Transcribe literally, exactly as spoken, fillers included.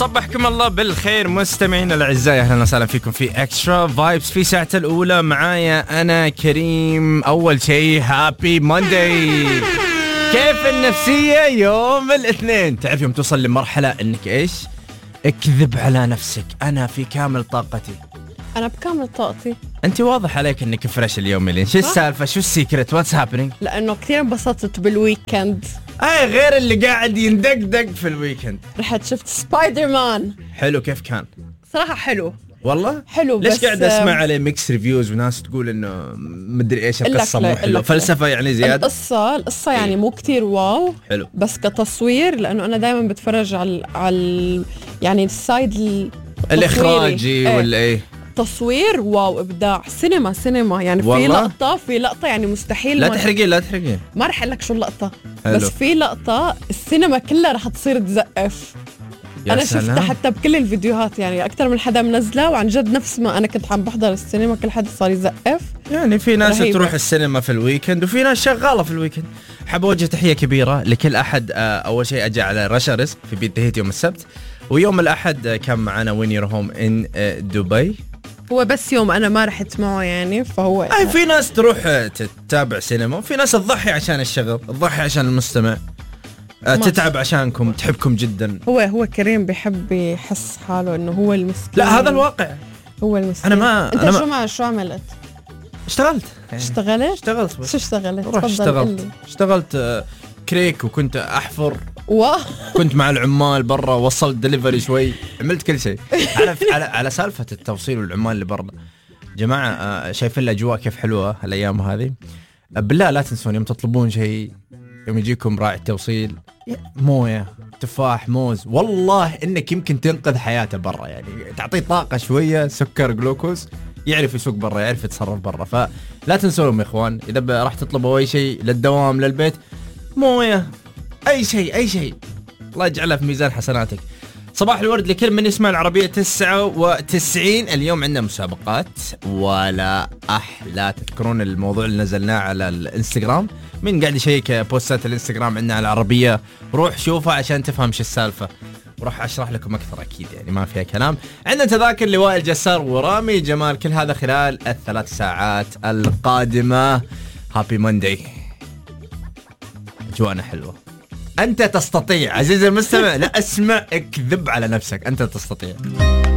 صبحكم الله بالخير مستمعين الاعزاء، اهلا وسهلا فيكم في اكسترا فايبس في ساعته الاولى. معايا انا كريم. اول شيء هابي مونداي. كيف النفسيه يوم الاثنين؟ تعرف يوم توصل لمرحله انك ايش اكذب على نفسك، انا في كامل طاقتي، انا بكامل طاقتي. انت واضح عليك انك فريش اليوم اللي شو السالفه؟ شو السيكرت؟ واتس هابينج؟ لانه كثير انبسطت بالويكند. اي غير اللي قاعد يندقدق في الويكند. رحت شفت سبايدر مان. حلو، كيف كان؟ صراحه حلو والله حلو. ليش بس قاعد اسمع عليه ميكس ريفيوز وناس تقول انه مدري ايش القصه مو حلوه، فلسفه يعني زياده. القصه القصه يعني مو كتير واو. حلو. بس كتصوير، لانه انا دائما بتفرج على على يعني السايد الاخراجي ايه. ولا ايه تصوير واو، ابداع، سينما سينما يعني. في لقطه في لقطه يعني مستحيل لا تحرقين لا تحرقين ما رح اقول لك شو اللقطه. حلو. بس في لقطه السينما كلها رح تصير تزقف. انا سلام. شفتها حتى بكل الفيديوهات، يعني اكثر من حدا منزله، وعن جد نفس ما انا كنت عم بحضر السينما كل حدا صار يزقف. يعني في ناس رهيبة. تروح السينما في الويكند وفي ناس شغاله في الويكند. حاب اوجه تحيه كبيره لكل احد. اول شيء اجى على رشا رزق في بيت دهيت يوم السبت، ويوم الاحد كان معنا وين يور هوم ان دبي. هو بس يوم انا ما رحت معه يعني، فهو اي في ناس تروح تتابع سينما، وفي ناس تضحي عشان الشغل، تضحي عشان المستمع، تتعب عشانكم، تحبكم جدا. هو هو كريم بيحب يحس حاله انه هو المسكين. لا هذا الواقع، هو المسكين. انا ما انت أنا شو ما... ما شو عملت؟ اشتغلت اشتغلت اشتغلت بس. شو اشتغلت؟ رحت اشتغلت اشتغلت كريك، وكنت احفر، واه كنت مع العمال برا، وصلت دليفري شوي، عملت كل شيء. على على على سالفه التوصيل والعمال اللي برا، جماعه شايفين الاجواء كيف حلوه هالايام هذه. بالله لا تنسون يوم تطلبون شيء، يوم يجيكم راعي التوصيل، مويه، تفاح، موز، والله انك يمكن تنقذ حياته برا، يعني تعطيه طاقه شويه، سكر، جلوكوز، يعرف يسوق برا، يعرف يتصرف برا. فلا تنسونهم يا اخوان، اذا راح تطلبوا اي شيء للدوام للبيت، مويه، اي شيء اي شيء، الله يجعلها في ميزان حسناتك. صباح الورد لكل من يسمع العربية تسعة وتسعين. اليوم عندنا مسابقات ولا أحلى. تذكرون الموضوع اللي نزلناه على الانستغرام؟ من قاعد يشيك بوستات الانستغرام عندنا على العربية، روح شوفها عشان تفهم شو السالفة، وراح أشرح لكم أكثر أكيد، يعني ما فيها كلام. عندنا تذاكر لوائل جسار ورامي جمال، كل هذا خلال الثلاث ساعات القادمة. هابي مونداي، أجواءنا حلوة. أنت تستطيع عزيزي المستمع، لا أسمع اكذب على نفسك، أنت تستطيع.